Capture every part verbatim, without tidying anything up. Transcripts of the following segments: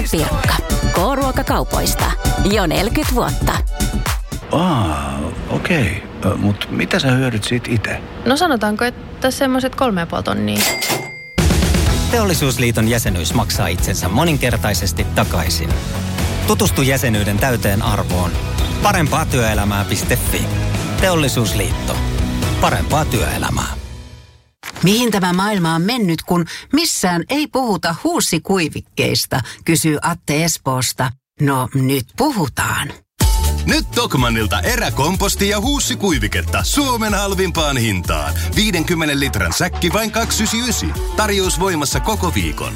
Pirkka. K-ruokakaupoista. Jo neljäkymmentä vuotta. Aa, okei. Okay. Mutta mitä sä hyödyt siitä itse? No sanotaanko, että semmoiset kolme ja puoli tonnia. Teollisuusliiton jäsenyys maksaa itsensä moninkertaisesti takaisin. Tutustu jäsenyyden täyteen arvoon. Parempaa työelämää piste fi. Teollisuusliitto. Parempaa työelämää. Mihin tämä maailma on mennyt, kun missään ei puhuta huussikuivikkeista, kysyy Atte Espoosta. No nyt puhutaan. Nyt Tokmannilta eräkomposti ja huussikuiviketta Suomen halvimpaan hintaan. viidenkymmenen litran säkki vain kaksisataayhdeksänkymmentäyhdeksän. Tarjous voimassa koko viikon.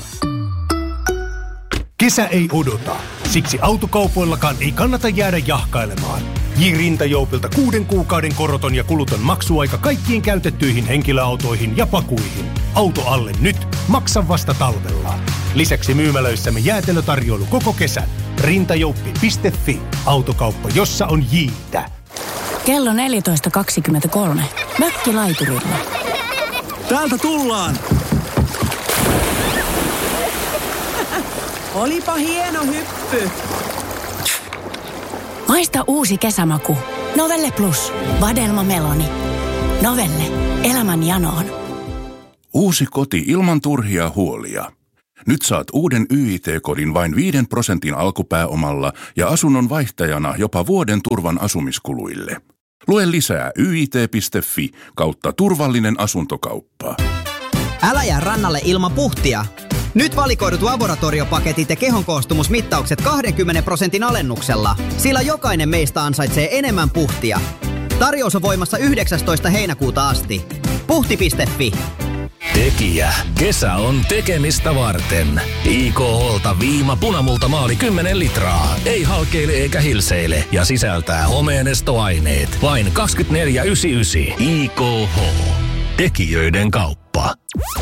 Kesä ei odota. Siksi autokaupoillakaan ei kannata jäädä jahkailemaan. J. Rintajoupilta kuuden kuukauden koroton ja kuluton maksuaika kaikkiin käytettyihin henkilöautoihin ja pakuihin. Auto alle nyt, maksa vasta talvella. Lisäksi myymälöissämme jäätelötarjoilu koko kesän. rintajouppi piste fi. Autokauppa, jossa on J:tä. Kello neljätoista kaksikymmentäkolme. Mökkilaiturilla. Täältä tullaan! Olipa hieno hyppy! Maista uusi kesämaku. Novelle Plus. Vadelma Meloni. Novelle. Elämän janoon. Uusi koti ilman turhia huolia. Nyt saat uuden Y I T-kodin vain viiden prosentin alkupääomalla ja asunnon vaihtajana jopa vuoden turvan asumiskuluille. Lue lisää y i t piste fi kautta turvallinen asuntokauppa. Älä jää rannalle ilman puhtia. Nyt valikoidut laboratoriopaketit ja kehonkoostumusmittaukset kaksikymmentä prosentin alennuksella, sillä jokainen meistä ansaitsee enemmän puhtia. Tarjous on voimassa yhdeksästoista heinäkuuta asti. Puhti piste fi. Tekijä. Kesä on tekemistä varten. I K H:lta viima punamulta maali kymmenen litraa. Ei halkeile eikä hilseile ja sisältää homeenestoaineet. Vain kaksikymmentäneljä pilkku yhdeksänkymmentäyhdeksän. I K H. Tekijöiden kauppa.